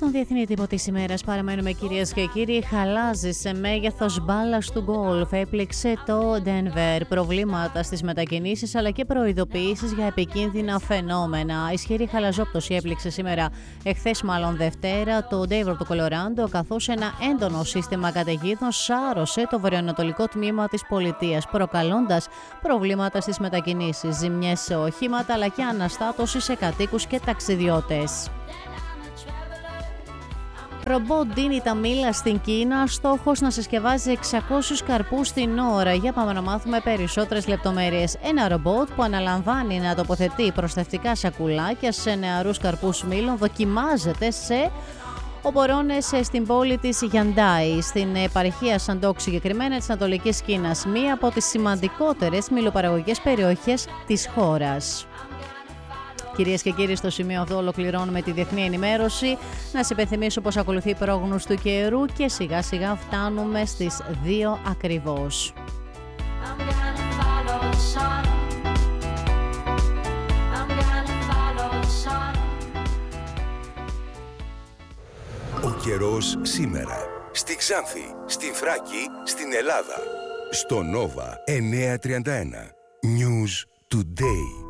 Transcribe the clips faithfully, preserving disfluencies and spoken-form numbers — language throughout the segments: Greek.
Στον διεθνή τύπο της ημέρας παραμένουμε, κυρίες και κύριοι. Χαλάζει σε μέγεθος μπάλας του γκολφ. Έπληξε το Ντένβερ. Προβλήματα στις μετακινήσεις αλλά και προειδοποιήσεις για επικίνδυνα φαινόμενα. Ισχυρή χαλαζόπτωση έπληξε σήμερα, εχθές μάλλον Δευτέρα, το Ντέιβορ του Κολοράντο, καθώς ένα έντονο σύστημα καταιγίδων σάρωσε το βορειοανατολικό τμήμα της πολιτείας, προκαλώντας προβλήματα στις μετακινήσεις, ζημιές σε οχήματα αλλά και αναστάτωση σε κατοίκους και ταξιδιώτες. Ρομπότ δίνει τα μήλα στην Κίνα, στόχος να συσκευάζει εξακόσιους καρπούς την ώρα. Για πάμε να μάθουμε περισσότερες λεπτομέρειες. Ένα ρομπότ που αναλαμβάνει να τοποθετεί προστατευτικά σακουλάκια σε νεαρούς καρπούς μήλων δοκιμάζεται σε οπορώνες στην πόλη της Γιαντάι, στην επαρχία Σαντόκ συγκεκριμένα της Ανατολικής Κίνας, μία από τις σημαντικότερες μήλοπαραγωγικές περιοχές της χώρας. Κυρίες και κύριοι, στο σημείο αυτό ολοκληρώνουμε τη διεθνή ενημέρωση. Να σας υπενθυμίσω πως ακολουθεί η πρόγνωση του καιρού και σιγά σιγά φτάνουμε στις δύο ακριβώς. Ο καιρός σήμερα. Στη Ξάνθη, στη Θράκη, στην Ελλάδα. Στο Νόβα εννιακόσια τριάντα ένα. News Today.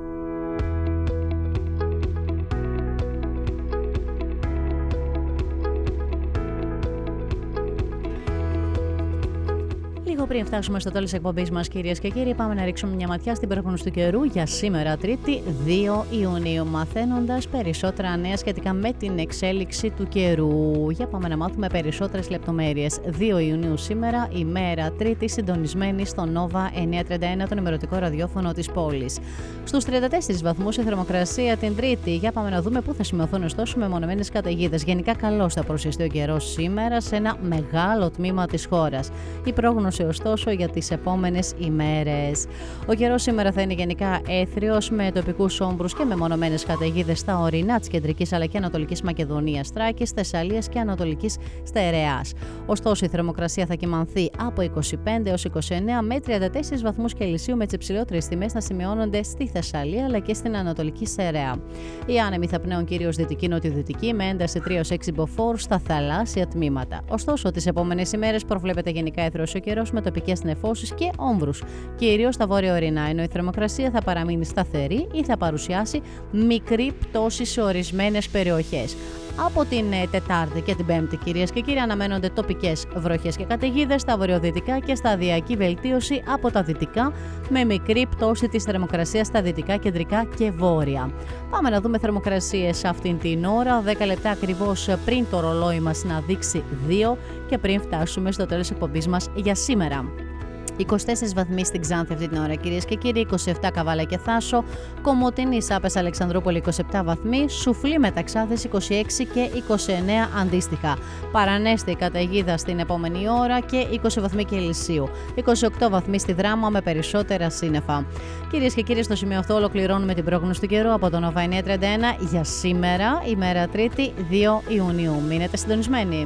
Λίγο πριν φτάσουμε στο τέλος της εκπομπής μας, κυρίες και κύριοι, πάμε να ρίξουμε μια ματιά στην πρόγνωση του καιρού για σήμερα, Τρίτη, δύο Ιουνίου, μαθαίνοντας περισσότερα νέα σχετικά με την εξέλιξη του καιρού. Για πάμε να μάθουμε περισσότερες λεπτομέρειες. δύο Ιουνίου σήμερα, ημέρα Τρίτη, συντονισμένη στο Νόβα εννιακόσια τριάντα ένα, το ενημερωτικό ραδιόφωνο της πόλης. Στους τριάντα τέσσερις βαθμούς η θερμοκρασία την Τρίτη. Για πάμε να δούμε πού θα σημειωθούν ωστόσο μεμονωμένες καταιγίδες. Γενικά καλώς θα παρουσιαστεί ο καιρός σήμερα σε ένα μεγάλο τμήμα της χώρας. Η πρόγνωση ωστόσο για τις επόμενες ημέρες. Ο καιρός σήμερα θα είναι γενικά έθριος με τοπικούς όμβρους και μεμονωμένες καταιγίδες στα ορεινά της κεντρικής αλλά και ανατολικής Μακεδονίας, Θράκης, Θεσσαλίας και ανατολικής Στερεάς. Ωστόσο η θερμοκρασία θα κυμανθεί από είκοσι πέντε έως είκοσι εννέα με τριάντα τέσσερις βαθμούς Κελσίου, με τις υψηλότερες τιμές να σημειώνονται στη Θεσσαλία αλλά και στην ανατολική Στερεά. Οι άνεμοι θα πνέουν κυρίως δυτική-νοτιοδυτική με ένταση τρία έως έξι μποφόρ στα θαλάσσια τμήματα. Ωστόσο τις επόμενες ημέρες προβλέπεται γενικά έθριος ο καιρός με τοπικές νεφώσεις και όμβρους, κυρίως στα βόρεια-ορεινά, ενώ η θερμοκρασία θα παραμείνει σταθερή ή θα παρουσιάσει μικρή πτώση σε ορισμένες περιοχές. Από την Τετάρτη και την Πέμπτη, κυρίες και κύριοι, αναμένονται τοπικές βροχές και καταιγίδες στα βορειοδυτικά και σταδιακή βελτίωση από τα δυτικά, με μικρή πτώση της θερμοκρασίας στα δυτικά, κεντρικά και βόρεια. Πάμε να δούμε θερμοκρασίες αυτήν την ώρα, δέκα λεπτά ακριβώς πριν το ρολόι μας να δείξει δύο και πριν φτάσουμε στο τέλος της εκπομπής μας για σήμερα. είκοσι τέσσερις βαθμοί στην Ξάνθη αυτή την ώρα, κυρίες και κύριοι, είκοσι επτά Καβάλα και Θάσο, Κομοτηνή, Σάπες, Αλεξανδρούπολη είκοσι επτά βαθμοί, Σουφλή Μεταξάδες είκοσι έξι και είκοσι εννέα αντίστοιχα. Παρανέστη καταιγίδα στην επόμενη ώρα και είκοσι βαθμοί Κελσίου, είκοσι οκτώ βαθμοί στη Δράμα με περισσότερα σύννεφα. Κυρίες και κύριοι, στο σημείο αυτό ολοκληρώνουμε την πρόγνωση του καιρού από το Νόβα εννιακόσια τριάντα ένα για σήμερα, ημέρα Τρίτη, δύο Ιουνίου. Μείνετε συντονισμένοι.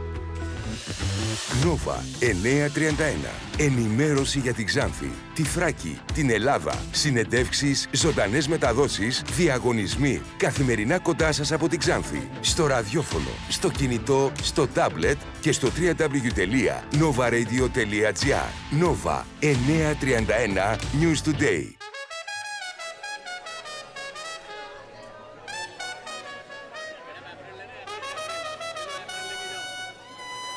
Νόβα εννιακόσια τριάντα ένα. Ενημέρωση για την Ξάνθη, τη Θράκη, την Ελλάδα. Συνεντεύξεις, ζωντανές μεταδόσεις, διαγωνισμοί. Καθημερινά κοντά σας από την Ξάνθη. Στο ραδιόφωνο, στο κινητό, στο τάμπλετ και στο double-u double-u double-u τελεία nova radio τελεία gr. Νόβα εννιακόσια τριάντα ένα News Today.